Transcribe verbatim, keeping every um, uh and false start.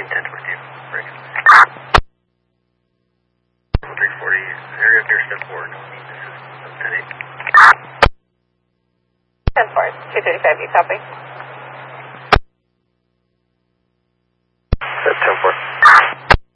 Maintain ten twenty-two. Break. three forty, area of Deer Step Board. This is ten eight. ten four, two thirty-five, you copy?